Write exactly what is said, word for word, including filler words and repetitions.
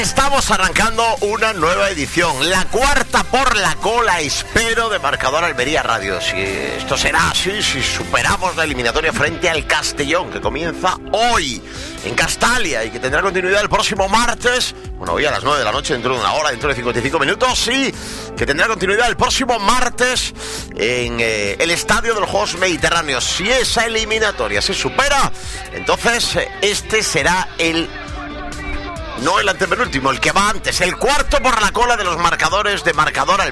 Estamos arrancando una nueva edición, la cuarta por la cola, espero, de Marcador Almería Radio. Si esto será así, si superamos la eliminatoria frente al Castellón, que comienza hoy en Castalia y que tendrá continuidad el próximo martes, bueno, hoy a las nueve de la noche, dentro de una hora, dentro de cincuenta y cinco minutos, y que tendrá continuidad el próximo martes en eh, el Estadio de los Juegos Mediterráneos. Si esa eliminatoria se supera, entonces eh, este será el... no el antepenúltimo, el que va antes, el cuarto por la cola de los marcadores de Marcador Almería.